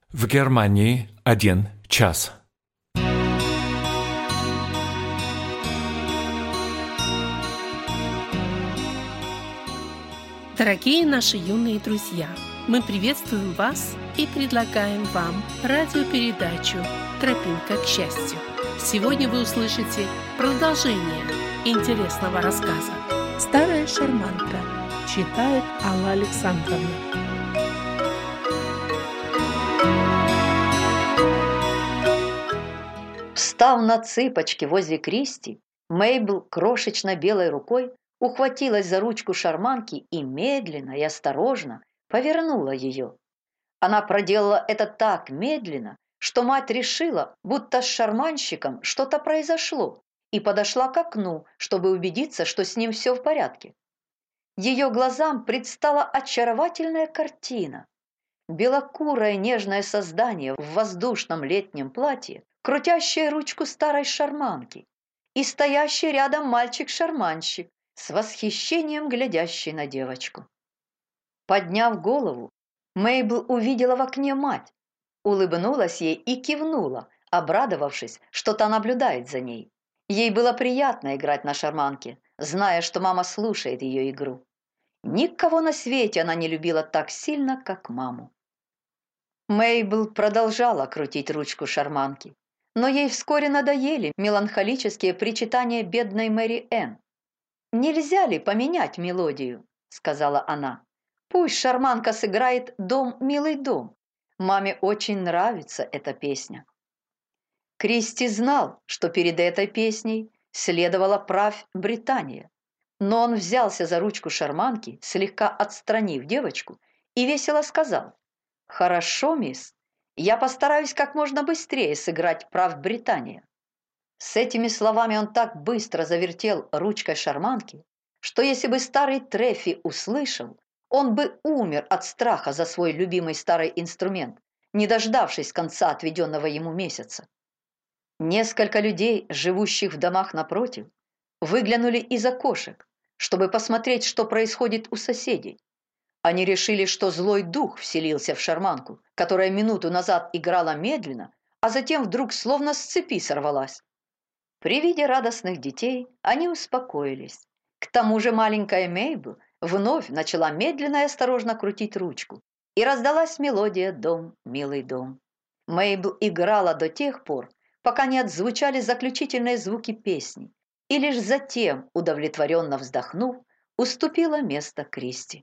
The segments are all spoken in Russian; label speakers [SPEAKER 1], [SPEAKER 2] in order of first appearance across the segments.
[SPEAKER 1] В Германии 1 час.
[SPEAKER 2] Дорогие наши юные друзья, мы приветствуем вас и предлагаем вам радиопередачу «Тропинка к счастью». Сегодня вы услышите продолжение интересного рассказа.
[SPEAKER 3] «Старая шарманка», читает Алла Александровна.
[SPEAKER 4] Встав на цыпочки возле Кристи, Мейбл крошечно белой рукой ухватилась за ручку шарманки и медленно и осторожно повернула ее. Она проделала это так медленно, что мать решила, будто с шарманщиком что-то произошло, и подошла к окну, чтобы убедиться, что с ним все в порядке. Ее глазам предстала очаровательная картина. Белокурое нежное создание в воздушном летнем платье, крутящее ручку старой шарманки, и стоящий рядом мальчик-шарманщик, с восхищением глядящий на девочку. Подняв голову, Мейбл увидела в окне мать, улыбнулась ей и кивнула, обрадовавшись, что та наблюдает за ней. Ей было приятно играть на шарманке, зная, что мама слушает ее игру. Никого на свете она не любила так сильно, как маму. Мейбл продолжала крутить ручку шарманки, но ей вскоре надоели меланхолические причитания бедной Мэри Энн. «Нельзя ли поменять мелодию?» – сказала она. «Пусть шарманка сыграет «Дом, милый дом». Маме очень нравится эта песня». Кристи знал, что перед этой песней следовала «Правь, Британия». Но он взялся за ручку шарманки, слегка отстранив девочку, и весело сказал: «Хорошо, мисс, я постараюсь как можно быстрее сыграть «Правь, Британия». С этими словами он так быстро завертел ручкой шарманки, что если бы старый Трефи услышал, он бы умер от страха за свой любимый старый инструмент, не дождавшись конца отведенного ему месяца. Несколько людей, живущих в домах напротив, выглянули из окошек, чтобы посмотреть, что происходит у соседей. Они решили, что злой дух вселился в шарманку, которая минуту назад играла медленно, а затем вдруг словно с цепи сорвалась. При виде радостных детей они успокоились. К тому же маленькая Мейбл вновь начала медленно и осторожно крутить ручку, и раздалась мелодия «Дом, милый дом». Мейбл играла до тех пор, пока не отзвучали заключительные звуки песни, и лишь затем, удовлетворенно вздохнув, уступила место Кристи.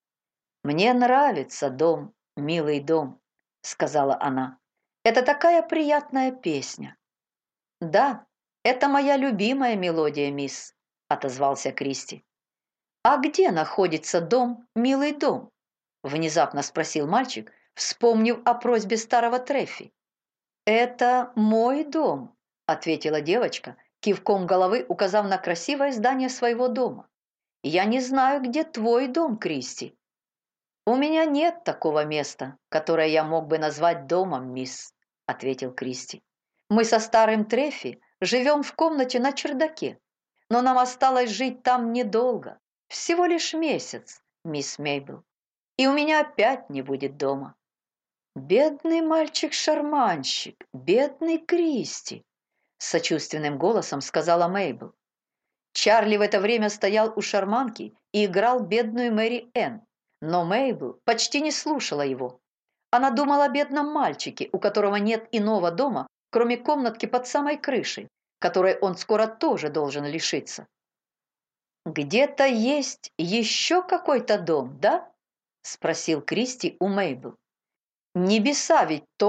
[SPEAKER 4] «Мне нравится «Дом, милый дом», — сказала она. «Это такая приятная песня». «Да, это моя любимая мелодия, мисс», — отозвался Кристи. «А где находится дом, милый дом?» — внезапно спросил мальчик, вспомнив о просьбе старого Трефи. «Это мой дом», — ответила девочка, кивком головы указав на красивое здание своего дома. «Я не знаю, где твой дом, Кристи». «У меня нет такого места, которое я мог бы назвать домом, мисс», — ответил Кристи. «Мы со старым Трефи живем в комнате на чердаке, но нам осталось жить там недолго, всего лишь месяц, мисс Мейбл, и у меня опять не будет дома». «Бедный мальчик-шарманщик, бедный Кристи», — сочувственным голосом сказала Мейбл. Чарли в это время стоял у шарманки и играл бедную Мэри Энн, но Мейбл почти не слушала его. Она думала о бедном мальчике, у которого нет иного дома, кроме комнатки под самой крышей, которой он скоро тоже должен лишиться. «Где-то есть еще какой-то дом, да?» – спросил Кристи у Мейбл. «Небеса ведь